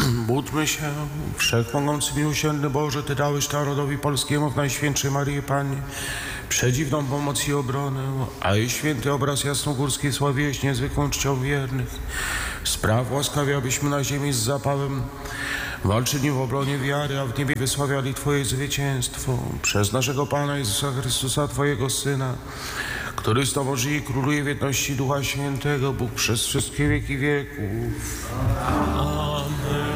Módlmy się, Wszechmogący, miłosierny Boże, Ty dałeś narodowi polskiemu w Najświętszej Maryi Pannie przedziwną pomoc i obronę, a jej święty obraz jasnogórskiej sławiłeś niezwykłą czcią wiernych. Spraw łaskawie, abyśmy na ziemi z zapałem walczyli w obronie wiary, a w niebie wysławiali Twoje zwycięstwo. Przez naszego Pana Jezusa Chrystusa, Twojego Syna, który z Tobą żyje i króluje w jedności Ducha Świętego, Bóg przez wszystkie wieki wieków. Amen.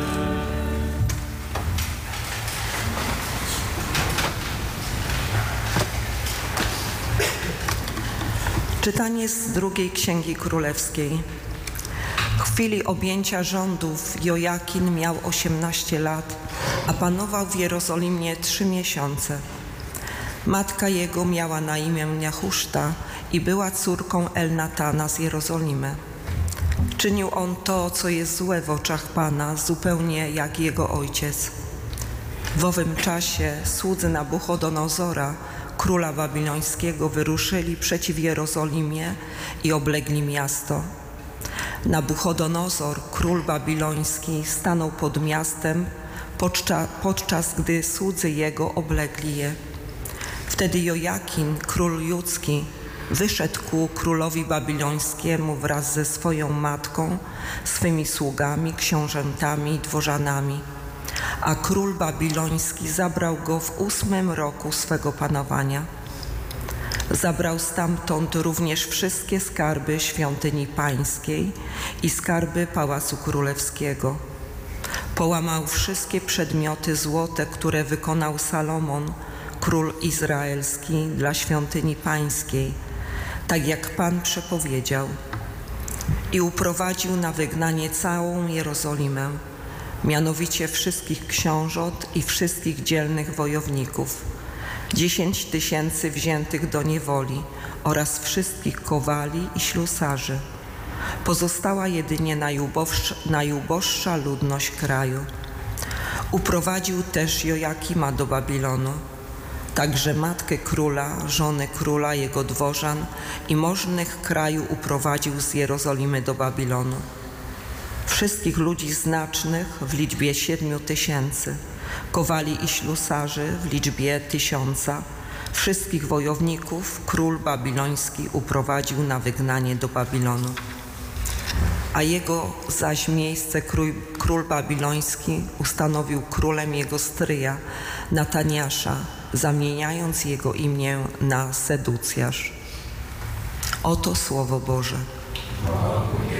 Czytanie z drugiej Księgi Królewskiej. W chwili objęcia rządów Jojakin miał 18 lat, a panował w Jerozolimie 3 miesiące. Matka jego miała na imię Nehuszta i była córką Elnatana z Jerozolimy. Czynił on to, co jest złe w oczach Pana, zupełnie jak jego ojciec. W owym czasie słudzy Nabuchodonozora, króla babilońskiego, wyruszyli przeciw Jerozolimie i oblegli miasto. Nabuchodonozor, król babiloński, stanął pod miastem, podczas gdy słudzy jego oblegli je. Wtedy Jojakin, król judzki, wyszedł ku królowi babilońskiemu wraz ze swoją matką, swymi sługami, książętami i dworzanami. A król babiloński zabrał go w 8 roku swego panowania. Zabrał stamtąd również wszystkie skarby świątyni pańskiej i skarby pałacu królewskiego. Połamał wszystkie przedmioty złote, które wykonał Salomon, król izraelski, dla świątyni pańskiej, tak jak Pan przepowiedział. I uprowadził na wygnanie całą Jerozolimę, mianowicie wszystkich książąt i wszystkich dzielnych wojowników, 10 000 wziętych do niewoli oraz wszystkich kowali i ślusarzy. Pozostała jedynie najuboższa ludność kraju. Uprowadził też Jojakima do Babilonu, także matkę króla, żony króla, jego dworzan i możnych kraju uprowadził z Jerozolimy do Babilonu. Wszystkich ludzi znacznych w liczbie 7 000, kowali i ślusarzy w liczbie 1000, wszystkich wojowników król babiloński uprowadził na wygnanie do Babilonu. A jego zaś miejsce król babiloński ustanowił królem jego stryja, Nataniasza, zamieniając jego imię na Seducjasz. Oto Słowo Boże.